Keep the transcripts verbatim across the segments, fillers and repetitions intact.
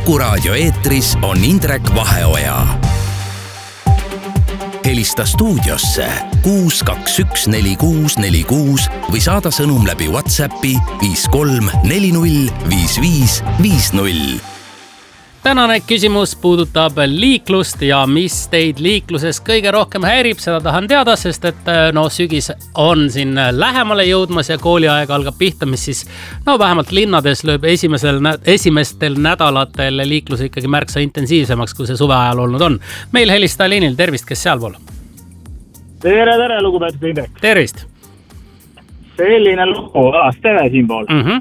Kuku Raadio eetris on Indrek Vaheoja. Helista stuudiosse kuus kaks üks neli kuus neli kuus või saada sõnum läbi WhatsAppi viis kolm neli null viis viis viis null. Tänane küsimus puudutab liiklust ja mis teid liikluses kõige rohkem häirib, seda tahan teada, sest et no sügis on siin lähemale jõudmas ja kooliaeg algab pihta, mis siis no vähemalt linnades lööb esimesel, esimestel nädalatel liikluse ikkagi märksa intensiivsemaks, kui see suveajal olnud on. Meil helista liinil, tervist, kes sealpool? Tere, tere, lugupeetud Indrek. Tervist. Selline lugu, Steve siinpool. Mhm.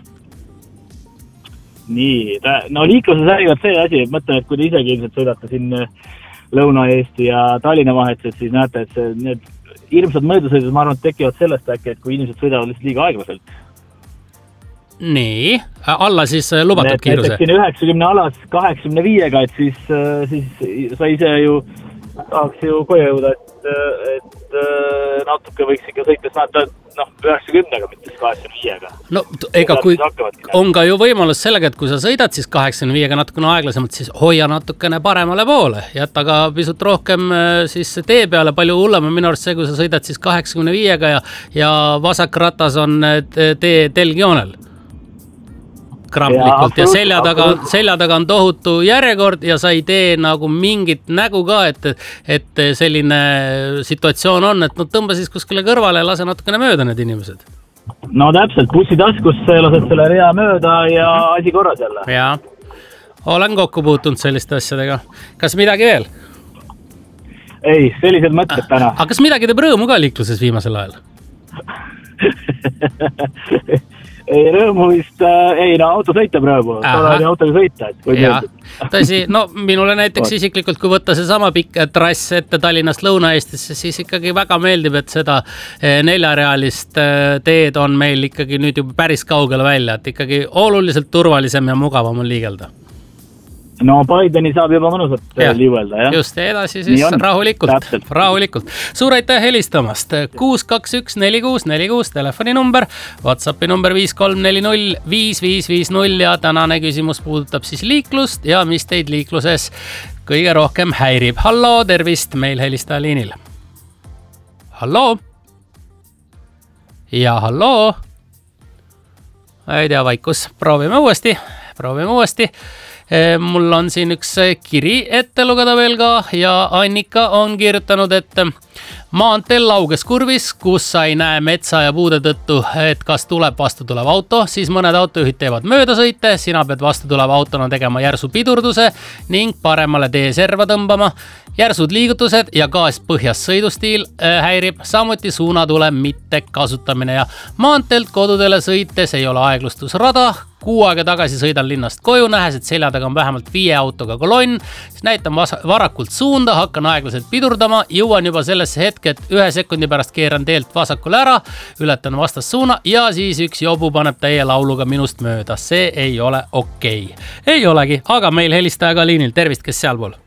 Nii, no liikluses häirivad see asi, et mõtlen, et kui te isegi ilmselt sõidate siin Lõuna-Eesti ja Tallinna vahetused, siis näete, et see, need hirmsad möödasõidud, ma arvan, et tekivad sellest äkki, et kui inimesed sõidavad lihtsalt liiga aeglaselt. Nii, alla siis lubatud kiiruse. Näiteks siin üheksakümne alas kaheksakümne viiega, et siis, siis sa ise ju tahaks ju koju jõuda, et, et natuke võiks ikka sõites näeta noh, üheksakümnega, mitte kaheksakümne viiega. No ega kui on ka ju võimalus sellega, et kui sa sõidad siis kaheksakümne viiega natukene aeglasemalt, siis hoia natukene paremale poole. Jätta ka pisut rohkem siis tee peale, palju hullem on minu arust see, kui sa sõidad siis kaheksakümne viiega ja, ja vasak ratas on tee telgjoonel. Kramplikult ja, ja selja taga, selja taga on tohutu järjekord ja sa ei tee nagu mingit nägu ka, et, et selline situatsioon on, et no tõmba siis kuskile kõrvale ja lase natukene mööda need inimesed. No täpselt, bussi taskus lased selle rea mööda ja asi korras jälle. Ja, olen kokku puutunud selliste asjadega. Kas midagi veel? Ei, sellised mõtted täna. Aga kas midagi teeb rõõmu ka liikluses viimasel ajal? Ei, rõõmu vist, äh, ei, no auto sõitab rõõmu, tole oli autoga sõita. Ja, tõsi, no minule näiteks isiklikult, kui võtta see sama pikk trass ette Tallinnast Lõuna-Eestisse, siis ikkagi väga meeldib, et seda neljarealist teed on meil ikkagi nüüd juba päris kaugele välja, et ikkagi oluliselt turvalisem ja mugavam on liigelda. No Bideni saab juba mõnusat ja, liivelda, jah? Just, edasi siis rahulikult, rahulikult. Suur aitäh helistamast. kuus kaks üks neli kuus neli kuus telefoni number, WhatsAppi number viis kolm neli null viis viis viis null ja tänane küsimus puudutab siis liiklust ja mis teid liikluses kõige rohkem häirib. Hallo, tervist, meil helistaja liinil. Hallo? Ja hallo? Ei tea, vaikus. Proovime uuesti, proovime uuesti. Mul on siin üks kiri ette lugeda veel ka ja Annika on kirjutanud, et maanteel lauges kurvis, kus sa ei näe metsa ja puude tõttu, et kas tuleb vastu tulev auto, siis mõned autojuhid teevad möödasõite, sina pead vastu tuleva autona tegema järsu pidurduse ning paremale tee serva tõmbama. Järsud liigutused ja gaas põhjas sõidustiil häirib, samuti suunatule mitte kasutamine ja maanteelt kodudele sõites ei ole aeglustusrada. Kuu aega tagasi sõidan linnast koju, nähes, et selja taga on vähemalt viie autoga kolonn, siis näitan varakult suunda, hakkan aeglaselt pidurdama, jõuan juba sellesse hetke, et ühe sekundi pärast keeran teelt vasakule ära, ületan vastassuuna ja siis üks jobu paneb täie lauluga minust mööda. See ei ole okei. Ei olegi, aga meil helistaja ka liinil. Tervist, kes sealpool?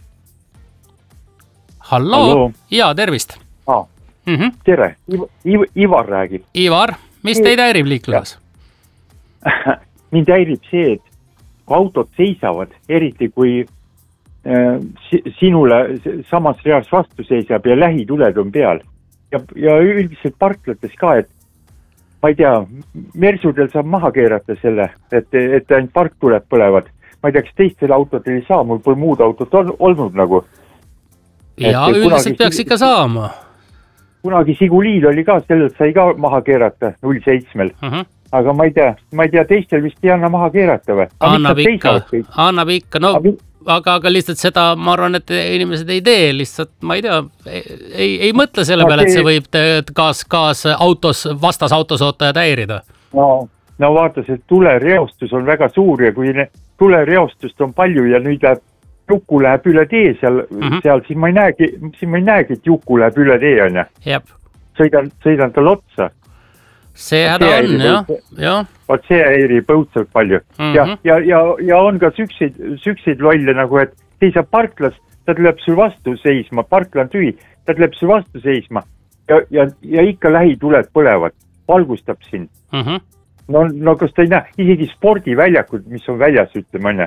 Hallo? Hallo. Ja, tervist. Ah, mm-hmm. Tere, Iv- Ivar räägib. Ivar, mis teid häirib liikluses? Mind häirib see, et kui autod seisavad, eriti kui äh, sinule samas reas vastu seisab ja lähituled on peal. Ja, ja üldiselt parklates ka, et ma ei tea, mersudel saab maha keerata selle, et, et ainult parktuled põlevad. Ma ei tea, kas teistel autodel ei saa, mul pole muud autot on, olnud nagu. Ja et, üldiselt peaks ikka saama. Kunagi Siguliid oli ka, sellelt sai ka maha keerata null seitsmel. Uh-huh. Aga ma ei tea, ma ei tea, teistel vist ei anna maha keerata või? Annab ikka, annab ikka, no aga, aga lihtsalt seda, ma arvan, et inimesed ei tee, lihtsalt, ma ei tea, ei, ei mõtle selle peale, et see võib kaas, kaas autos, vastas autosootajad häirida. No, no vaata, see tulereostus on väga suur ja kui tulereostust on palju ja nüüd läheb, Juku läheb üle tee seal, mm-hmm. seal siis ma ei näegi, siis ma ei näegi, et Juku läheb üle tee, on ja. Jep. Sõidan, sõidan tal otsa. See häda on, jah. Ja. Vaat see häirib õudselt palju. Mm-hmm. Ja, ja, ja, ja on ka sükseid, sükseid lolle nagu, et seisab parklas, ta tuleb sul vastu seisma, parkla on tühi, ta tuleb sul vastu seisma ja, ja, ja ikka lähituled põlevad, valgustab sind. Mm-hmm. No, no kas ta ei näe, isegi spordiväljakud, mis on väljas, ütleme, on ja.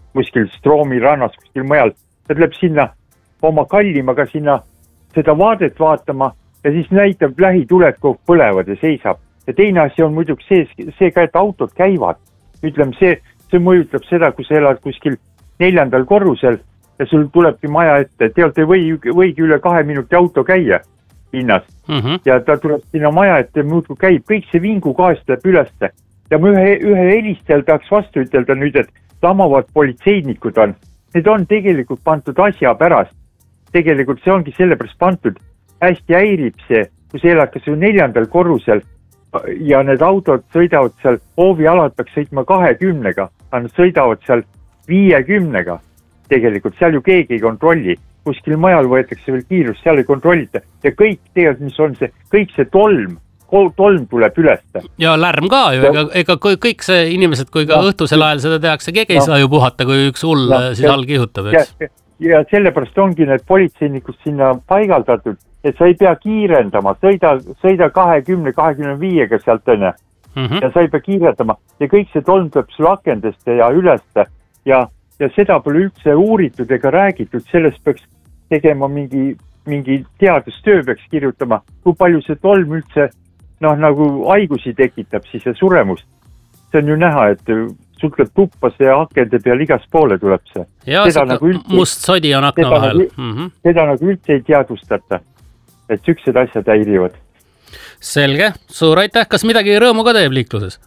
kuskil Stroomi rannas, kuskil mujal. Ta tuleb sinna oma kallimaga sinna seda vaadet vaatama ja siis näitab lähituled kogu põlevad ja seisab. Ja teine asi on muidugi see, see ka, et autod käivad. Ütleme, see, see mõjutab seda, kui sa elad kuskil neljandal korrusel ja sul tulebki maja ette. Tealt ei või, võigi üle kahe minuti auto käia hinnas. Mm-hmm. Ja ta tuleb sinna maja ette ja muudku käib. Kõik see vingu gaas läheb üleste. Ja ma ühe, ühe helistajal tahaks vastu ütelda nüüd, et samavad politseinikud on. Need on tegelikult pandud asja pärast. Tegelikult see ongi sellepärast pandud. Hästi häirib see, kui see elad kas neljandal korrusel ja need autod sõidavad seal, hoovi alad peaks sõitma kahekümnega, aga nad sõidavad seal viiekümnega. Tegelikult seal ju keegi ei kontrolli. Kuskil majal võetakse veel kiirus, seal ei kontrollita. Ja kõik tegelikult, mis on see, kõik see tolm, tolm tuleb üleste. Ja lärm ka ju, ega, ega kõik see inimesed, kui ka ja, õhtusel ajal seda tehakse, keegi ei ja, saa ju puhata, kui üks hull ja, siis all kihutab. Ja, ja sellepärast ongi need politseinikud sinna paigaldatud, et sa ei pea kiirendama, sõida, sõida kahekümne, kahekümne viiega sealt enne. Mm-hmm. Ja sa ei pea kiirendama ja kõik see tolm tuleb sul akendeste ja üleste ja, ja seda pole üldse uuritud ega räägitud, sellest peaks tegema mingi, mingi teadustöö peaks kirjutama, kui palju see tolm üldse noh, nagu haigusi tekitab siis ja suremust. See on ju näha, et sul tuleb tuppa see akende peal igas poole tuleb see. Ja, seda nagu üldse, must sodi on akna vahel. Nagu, mm-hmm. Seda nagu üldse ei teadvustata, et süksed asjad häirivad. Selge, suur aitäh. Kas midagi rõõmu ka teeb liikluses?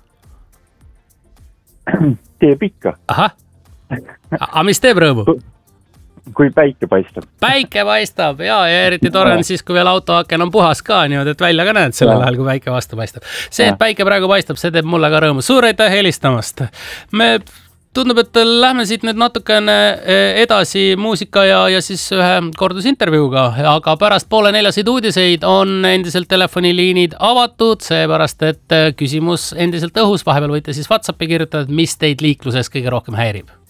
Teeb ikka. Aha. A mis teeb rõõmu? Kui päike paistab. Päike paistab, ja, ja eriti tore on siis, kui veel autoaken on puhas ka, niimoodi, et välja ka näed sellel ajal, kui päike vastu paistab. See, et päike praegu paistab, see teeb mulle ka rõõmu. Suur aitäh helistamast. Me tundub, et lähme siit nüüd natukene edasi muusika ja, ja siis ühe kordusintervjuuga, aga pärast poole neljasid uudiseid on endiselt telefoniliinid avatud, seepärast, et küsimus endiselt õhus, vahepeal võite siis WhatsAppi kirjutada, mis teid liikluses kõige rohkem häirib.